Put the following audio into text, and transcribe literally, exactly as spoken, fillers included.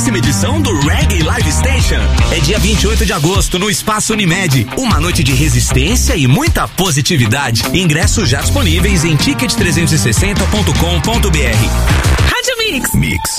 próxima edição do Reggae Live Station é dia vinte e oito de agosto no Espaço Unimed. Uma noite de resistência e muita positividade. Ingressos já disponíveis em ticket trezentos e sessenta ponto com ponto br. Rádio Mix. Mix.